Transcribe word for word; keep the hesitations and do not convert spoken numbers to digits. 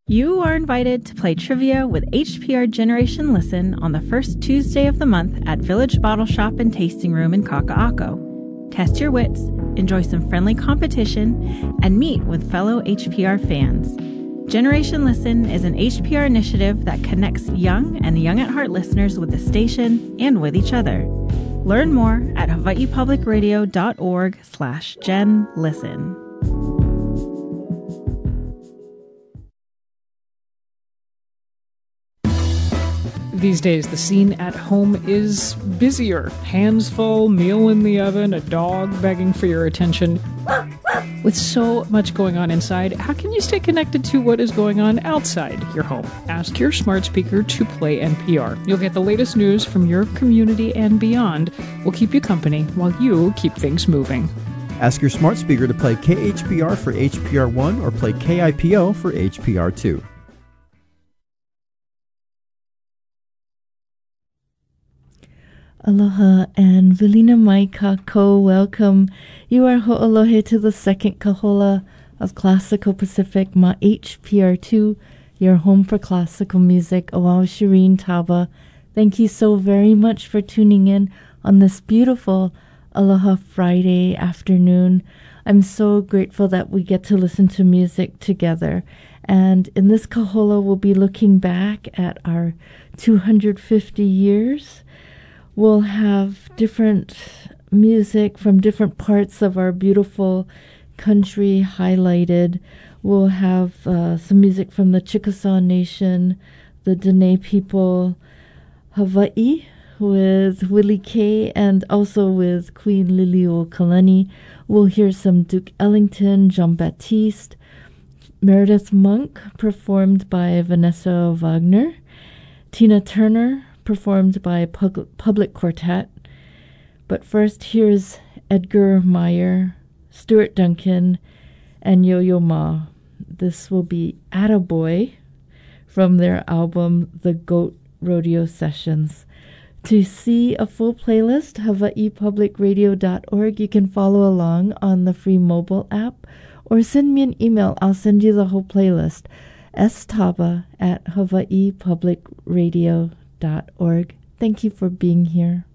You are invited to play trivia with H P R Generation Listen on the first Tuesday of the month at Village Bottle Shop and Tasting Room in Kaka'ako. Test your wits, enjoy some friendly competition, and meet with fellow H P R fans. Generation Listen is an H P R initiative that connects young and young at heart listeners with the station and with each other. Learn more at hawaiipublicradio.org slash Gen Listen. These days, the scene at home is busier. Hands full, meal in the oven, a dog begging for your attention. With so much going on inside, how can you stay connected to what is going on outside your home? Ask your smart speaker to play N P R. You'll get the latest news from your community and beyond. We'll keep you company while you keep things moving. Ask your smart speaker to play K H P R for H P R one or play K I P O for H P R two. Aloha and Vilina mai kako, welcome. You are ho'olohe to the second kahola of Classical Pacific Ma H P R two, your home for classical music. Awau Shireen Taba. Thank you so very much for tuning in on this beautiful Aloha Friday afternoon. I'm so grateful that we get to listen to music together. And in this kahola, we'll be looking back at our two hundred fifty years. We'll have different music from different parts of our beautiful country highlighted. We'll have uh, some music from the Chickasaw Nation, the Dene people, Hawaii with Willie Kay, and also with Queen Liliuokalani. We'll hear some Duke Ellington, Jean-Baptiste, Meredith Monk, performed by Vanessa Wagner, Tina Turner, performed by Pub- Public Quartet. But first, here's Edgar Meyer, Stuart Duncan, and Yo-Yo Ma. This will be Attaboy from their album The Goat Rodeo Sessions. To see a full playlist, hawaii public radio dot org. You can follow along on the free mobile app or send me an email. I'll send you the whole playlist. staba at hawaii public radio dot org. Thank you for being here.